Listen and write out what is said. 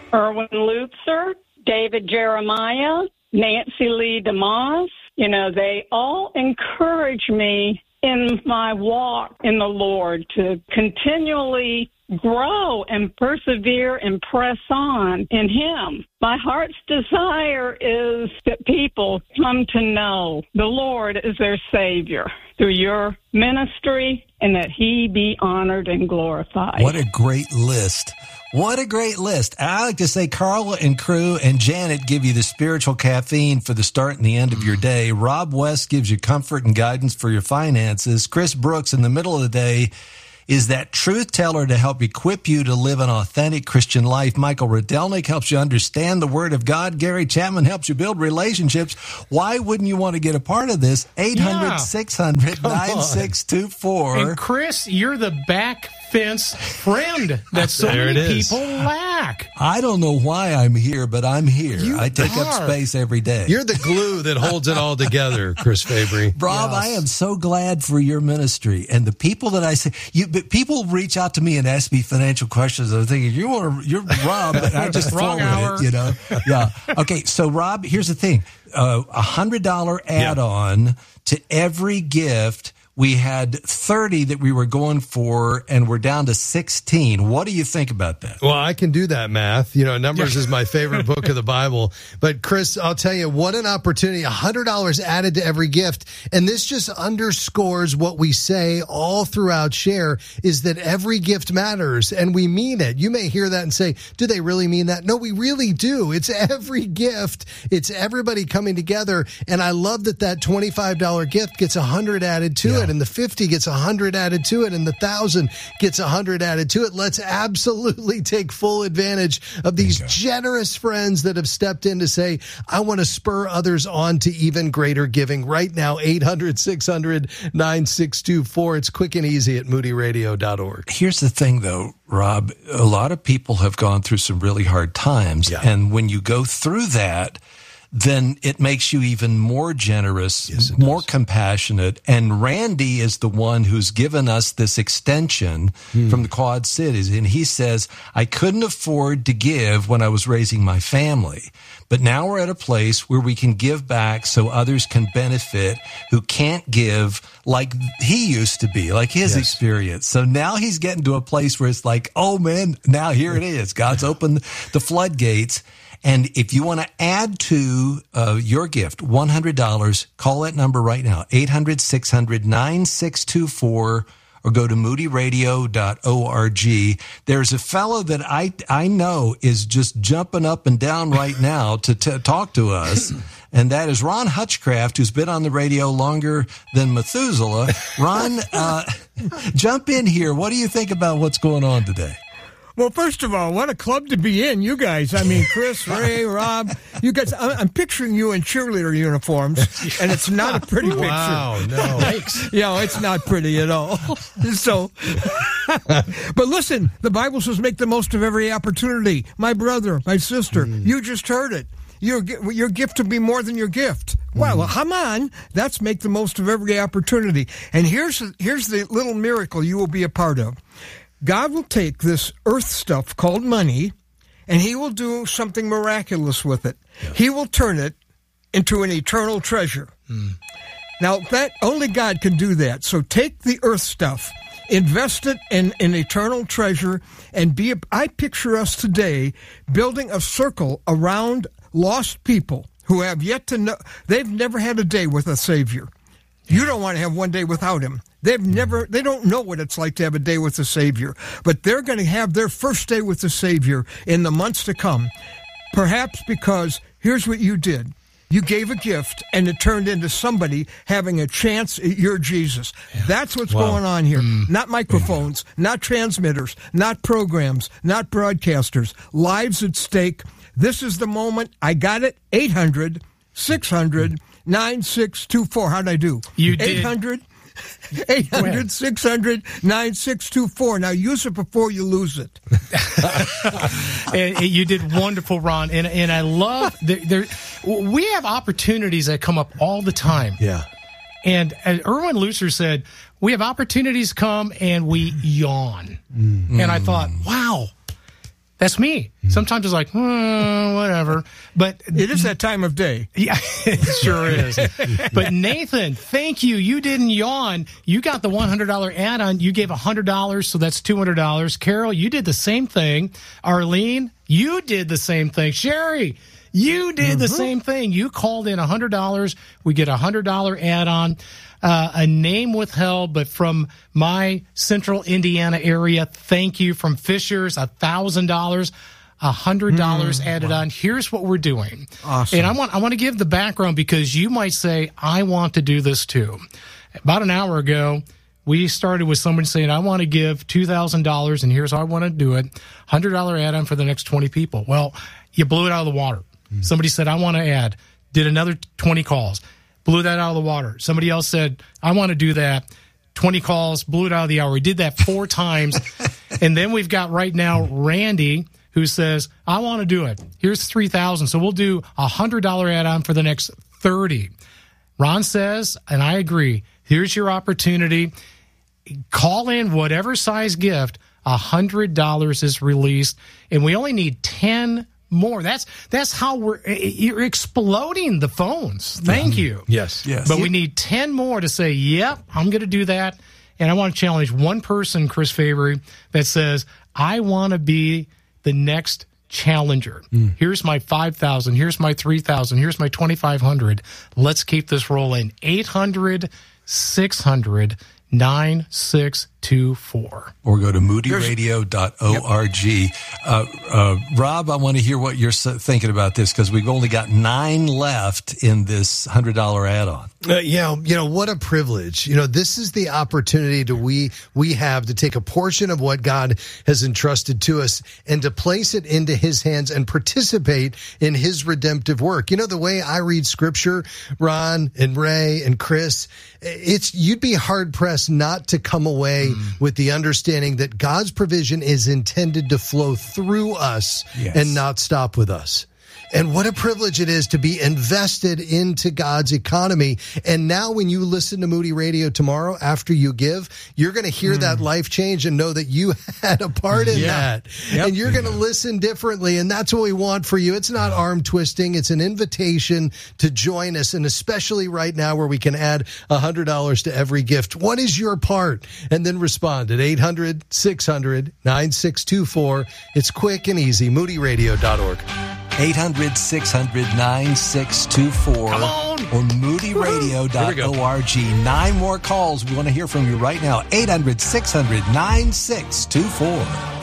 Erwin Lutzer, David Jeremiah, Nancy Lee DeMoss. They all encourage me in my walk in the Lord to continually grow and persevere and press on in Him. My heart's desire is that people come to know the Lord as their Savior through your ministry, and that He be honored and glorified. What a great list. What a great list. I like to say Carla and crew and Janet give you the spiritual caffeine for the start and the end of your day. Rob West gives you comfort and guidance for your finances. Chris Brooks in the middle of the day is that truth teller to help equip you to live an authentic Christian life. Michael Rodelnik helps you understand the Word of God. Gary Chapman helps you build relationships. Why wouldn't you want to get a part of this? 800-600-9624. And Chris, you're the back fence friend that so many people lack. I don't know why I'm here, but I'm here. I take up space every day. You're the glue that holds it all together, Chris Fabry. Rob, yes. I am so glad for your ministry and the people that I say. People reach out to me and ask me financial questions. I'm thinking you're Rob, and I just forward it. Yeah. Okay. So Rob, here's the thing: $100 add-on to every gift. We had 30 that we were going for, and we're down to 16. What do you think about that? Well, I can do that math. Numbers is my favorite book of the Bible. But, Chris, I'll tell you, what an opportunity. $100 added to every gift. And this just underscores what we say all throughout Share, is that every gift matters, and we mean it. You may hear that and say, do they really mean that? No, we really do. It's every gift. It's everybody coming together. And I love that $25 gift gets 100 added to it. And the 50 gets 100 added to it, and the 1,000 gets 100 added to it. Let's absolutely take full advantage of these generous friends that have stepped in to say, I want to spur others on to even greater giving. Right now, 800-600-9624. It's quick and easy at moodyradio.org. Here's the thing, though, Rob. A lot of people have gone through some really hard times, and when you go through that, then it makes you even more generous, more compassionate. And Randy is the one who's given us this extension from the Quad Cities. And he says, I couldn't afford to give when I was raising my family. But now we're at a place where we can give back so others can benefit who can't give like he used to be, like his experience. So now he's getting to a place where it's like, oh, man, now here it is. God's opened the floodgates. And if you want to add to your gift, $100, call that number right now, 800-600-9624, or go to moodyradio.org. There's a fellow that I know is just jumping up and down right now to talk to us, and that is Ron Hutchcraft, who's been on the radio longer than Methuselah. Ron, jump in here. What do you think about what's going on today? Well, first of all, what a club to be in, you guys. I mean, Chris, Ray, Rob, you guys, I'm picturing you in cheerleader uniforms, and it's not a pretty picture. Wow, no. It's not pretty at all. So, but listen, the Bible says make the most of every opportunity. My brother, my sister, you just heard it. Your gift will be more than your gift. Well, come on. That's make the most of every opportunity. And here's the little miracle you will be a part of. God will take this earth stuff called money, and he will do something miraculous with it. Yeah. He will turn it into an eternal treasure. Now, that only God can do that. So take the earth stuff, invest it in an eternal treasure, and I picture us today building a circle around lost people who have yet to know. They've never had a day with a Savior. You don't want to have one day without him. They don't know what it's like to have a day with the Savior, but they're going to have their first day with the Savior in the months to come. Perhaps because here's what you did. You gave a gift, and it turned into somebody having a chance at your Jesus. Yeah. That's what's going on here. Not microphones, not transmitters, not programs, not broadcasters. Lives at stake. This is the moment. I got it. 800-600-9624. How'd I do? You did. 800-600-9624. Now use it before you lose it. And you did wonderful, Ron. And I love we have opportunities that come up all the time. Yeah. And as Erwin Lutzer said, we have opportunities come and we yawn. And I thought, wow, That's me. Sometimes it's like, whatever. But it is that time of day. Yeah, it sure is. But Nathan, thank you. You didn't yawn. You got the $100 add-on. You gave $100, so that's $200. Carol, you did the same thing. Arlene, you did the same thing. Sherry, you did the same thing. You called in $100. We get a $100 add-on. A name withheld, but from my central Indiana area, thank you. From Fisher's, $1,000, $100 added on. Here's what we're doing. Awesome. And I want to give the background because you might say, I want to do this too. About an hour ago, we started with someone saying, I want to give $2,000 and here's how I want to do it. $100 add-on for the next 20 people. Well, you blew it out of the water. Somebody said, I want to add. Did another 20 calls. Blew that out of the water. Somebody else said, I want to do that. 20 calls, blew it out of the hour. We did that 4 times. And then we've got right now Randy who says, I want to do it. Here's $3,000. So we'll do a $100 add-on for the next 30. Ron says, and I agree, here's your opportunity. Call in whatever size gift. $100 is released. And we only need 10 more. That's how you're exploding the phones. Thank you. Yes. But we need 10 more to say, yep, I'm going to do that. And I want to challenge one person, Chris Favory, that says, I want to be the next challenger. Here's my 5,000. Here's my 3,000. Here's my 2,500. Let's keep this rolling. 800-600-9624. Or go to moodyradio.org. Rob, I want to hear what you're thinking about this because we've only got 9 left in this $100 add-on. What a privilege. This is the opportunity we have to take a portion of what God has entrusted to us and to place it into his hands and participate in his redemptive work. The way I read scripture, Ron and Ray and Chris, you'd be hard pressed not to come away with the understanding that God's provision is intended to flow through us and not stop with us. And what a privilege it is to be invested into God's economy. And now when you listen to Moody Radio tomorrow after you give, you're going to hear that life change and know that you had a part in that. Yep. And you're going to listen differently. And that's what we want for you. It's not arm twisting. It's an invitation to join us. And especially right now where we can add $100 to every gift. What is your part? And then respond at 800-600-9624. It's quick and easy. MoodyRadio.org. 800-600-9624 or moodyradio.org. 9 more calls. We want to hear from you right now. 800-600-9624.